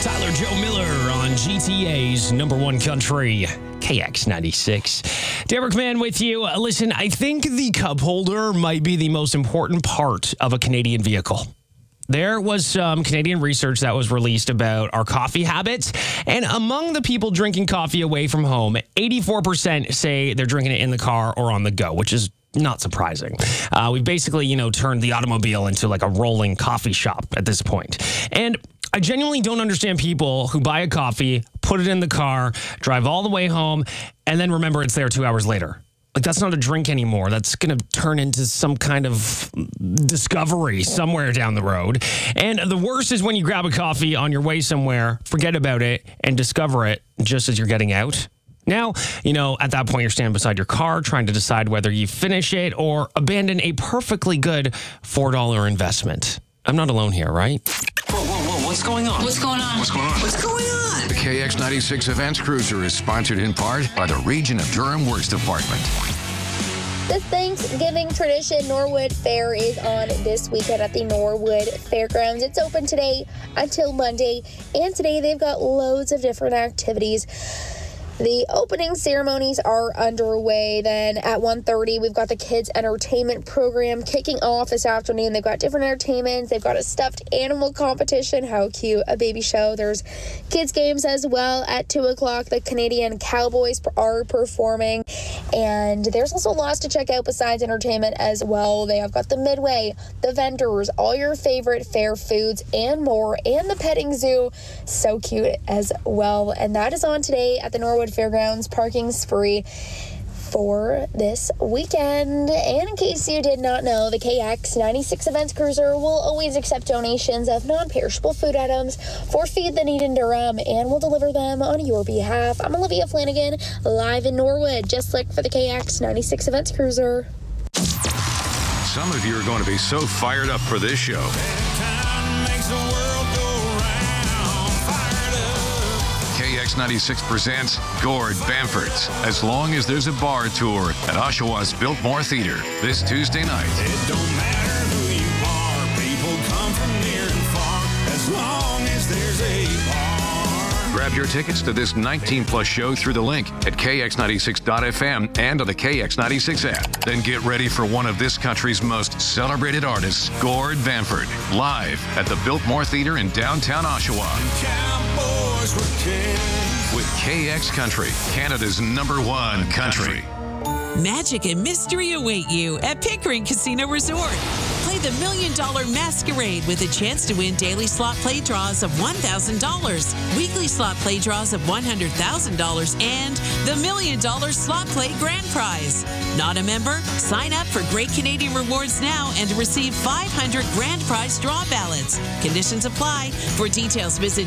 Tyler Joe Miller on GTA's number one country, KX96. Derek Mann with you. Listen, I think the cup holder might be the most important part of a Canadian vehicle. There was some Canadian research that was released about our coffee habits. And among the people drinking coffee away from home, 84% say they're drinking it in the car or on the go, which is not surprising. We've basically, turned the automobile into like a rolling coffee shop at this point. And I genuinely don't understand people who buy a coffee, put it in the car, drive all the way home, and then remember it's there 2 hours later. Like, that's not a drink anymore. That's going to turn into some kind of discovery somewhere down the road. And the worst is when you grab a coffee on your way somewhere, forget about it, and discover it just as you're getting out. Now, at that point, you're standing beside your car trying to decide whether you finish it or abandon a perfectly good $4 investment. I'm not alone here, right? Whoa, what's going on? What's going on? What's going on? What's going on? The KX96 Events Cruiser is sponsored in part by the Region of Durham Works Department. The Thanksgiving tradition Norwood Fair is on this weekend at the Norwood Fairgrounds. It's open today until Monday, and today they've got loads of different activities. The opening ceremonies are underway. Then at 1:30, we've got the kids' entertainment program kicking off this afternoon. They've got different entertainments. They've got a stuffed animal competition. How cute, a baby show. There's kids' games as well. At 2 o'clock, the Canadian Cowboys are performing. And there's also lots to check out besides entertainment as well. They have got the Midway, the vendors, all your favorite fair foods and more, and the petting zoo. So cute as well. And that is on today at the Norwood Fairgrounds. Parking's free for this weekend. And in case you did not know, the KX96 Events Cruiser will always accept donations of non-perishable food items for Feed the Need in Durham, and will deliver them on your behalf. I'm Olivia Flanagan, live in Norwood, just like for the KX96 Events Cruiser. Some of you are going to be so fired up for this show. KX96 presents Gord Bamford's As Long as There's a Bar tour at Oshawa's Biltmore Theatre this Tuesday night. It don't matter who you are, people come from near and far, as long as there's a bar. Grab your tickets to this 19-plus show through the link at kx96.fm and on the KX96 app. Then get ready for one of this country's most celebrated artists, Gord Bamford, live at the Biltmore Theatre in downtown Oshawa. Cowboys were kings. With KX Country, Canada's #1 country. Magic and mystery await you at Pickering Casino Resort. Play the $1 Million Masquerade with a chance to win daily slot play draws of $1,000, weekly slot play draws of $100,000, and the $1 Million Slot Play Grand Prize. Not a member? Sign up for Great Canadian Rewards now and receive 500 Grand Prize draw ballots. Conditions apply. For details, visit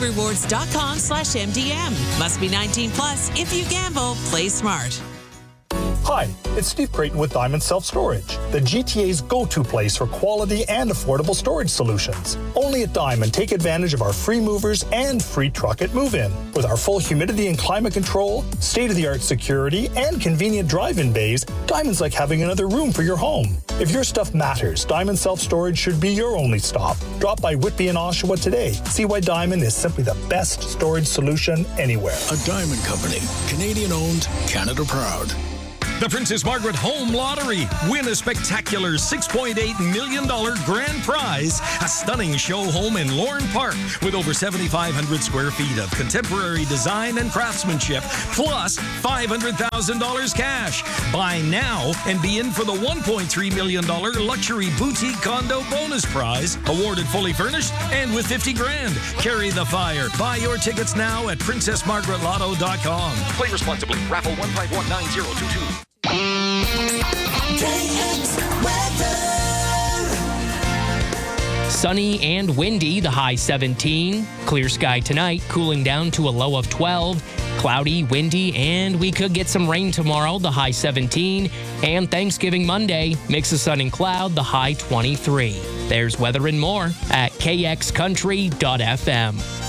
gcrewards.com/MDM. Must be 19 plus. If you gamble, play smart. Hi, it's Steve Creighton with Diamond Self-Storage, the GTA's go-to place for quality and affordable storage solutions. Only at Diamond, take advantage of our free movers and free truck at move-in. With our full humidity and climate control, state-of-the-art security, and convenient drive-in bays, Diamond's like having another room for your home. If your stuff matters, Diamond Self-Storage should be your only stop. Drop by Whitby and Oshawa today. See why Diamond is simply the best storage solution anywhere. A Diamond Company, Canadian-owned, Canada proud. The Princess Margaret Home Lottery. Win a spectacular $6.8 million grand prize. A stunning show home in Lorne Park with over 7,500 square feet of contemporary design and craftsmanship, plus $500,000 cash. Buy now and be in for the $1.3 million luxury boutique condo bonus prize, awarded fully furnished and with 50 grand. Carry the fire. Buy your tickets now at princessmargaretlotto.com. Play responsibly. Raffle 1519022. Sunny and windy, the high 17. Clear sky tonight, cooling down to a low of 12. Cloudy, windy, and we could get some rain tomorrow, the high 17. And Thanksgiving Monday, mix of sun and cloud, the high 23. There's weather and more at kxcountry.fm.